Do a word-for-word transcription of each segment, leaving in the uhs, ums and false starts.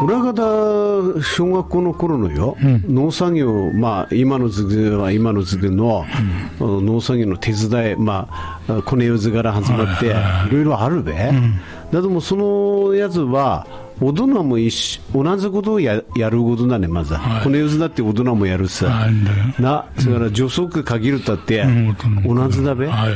浦方小学校の頃のよ、うん、農作業、まあ、今の図は今の図の、うん、農作業の手伝い、まあ、コネヨズから始まって、はい、いろいろあるべ、うん、だでもそのやつは大人も一緒同じことを や, やることだね、まずは、はい、コネヨズだって大人もやるさ、はい、な、それから除足限るたって、うん、同じだべ、はい、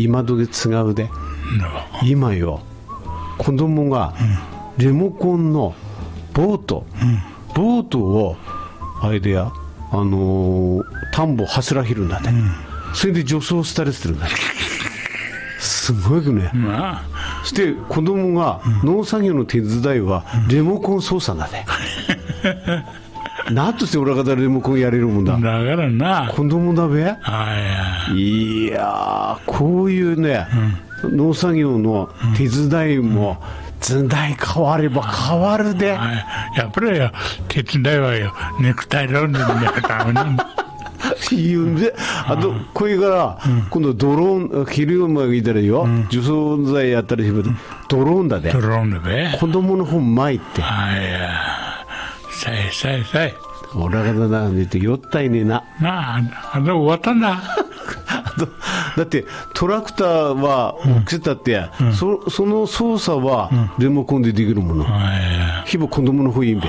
今時違うで、うん、今よ子供がリモコンのボート、うん、ボートをあれでや、あのー、田んぼ柱切るんだね、うん、それで除草したりするんだねすごいね、まあ、そして子供が農作業の手伝いはリモコン操作だね、うん、なんとして裏方リモコンやれるもんだ、だからな子供だべ、あいやこういうね、うん、農作業の手伝いも、うん、時代変われば変わるで、 やっぱりよ手伝いはよネクタイロンでみたいなダメなんだ言うんで、あとこれから、うん、今度ドローン切るまでいたらよ、うん、除草剤やったりします、うん、ドローンだで、 ドローンだべ、 子供の本前って、 あいやさいさいさい俺がだなって酔ったいねえな、 なああの終わったんだだってトラクターは大きさだって、うん、そ, その操作はリモコンでできるもの、うん、ひぼ子供の方いいんべ、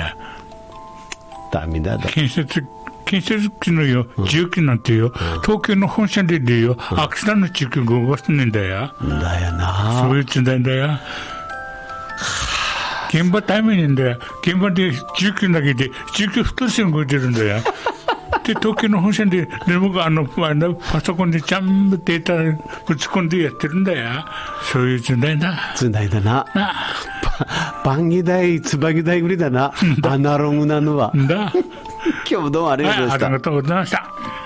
ダメだだ建設建設機のよ重機なんてよ、うん、東京の本社ででよ、うん、秋田の地区動かすねんだよ、 だよな、 そういう時代だよ現場タイムにだよ、現場で重機だけで重機ふたつ動いてるんだよで東京の本社でレモがあのパソコンでちゃんとデータぶち込んでやってるんだよ、そういう時代だ時代だな、な番木台椿台ぐらいだなアナログなのはだ今日もどうもありがとうございました、 はい、ありがとうございました。